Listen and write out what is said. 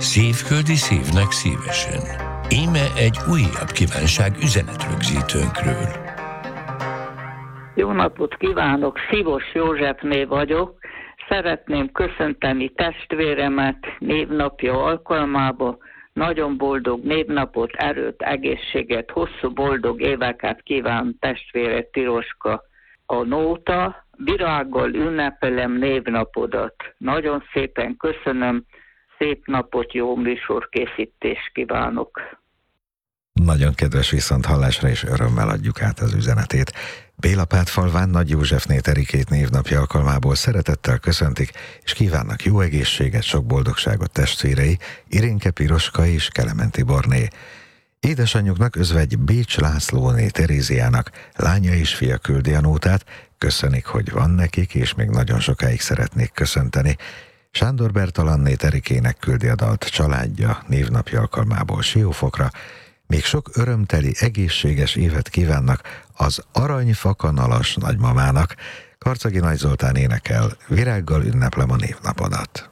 Szívföldi szívnek szívesen. Íme egy újabb kívánság üzenetrögzítőnkről. Jó napot kívánok, Szivos Józsefné vagyok. Szeretném köszönteni testvéremet névnapja alkalmába. Nagyon boldog névnapot, erőt, egészséget, hosszú boldog éveket kíván testvére Piroska. A Nóta, virággal ünnepelem névnapodat. Nagyon szépen köszönöm, szép napot, jó műsorkészítést kívánok. Nagyon kedves viszonthallásra, és örömmel adjuk át az üzenetét. Bélapátfalván Nagy Józsefné Terikét névnapja alkalmából szeretettel köszöntik, és kívánnak jó egészséget, sok boldogságot testvérei, Irénke Piroska és Kelementi Borné. Édesanyjuknak özvegy Bécs Lászlóné Teréziának lánya és fia küldi a nótát, köszönik, hogy van nekik, és még nagyon sokáig szeretnék köszönteni. Sándor Bertalanné Terikének küldi a dalt családja névnapja alkalmából Siófokra. Még sok örömteli, egészséges évet kívánnak az aranyfakanalas nagymamának. Karcagi Nagy Zoltán énekel, virággal ünneplem a névnapodat.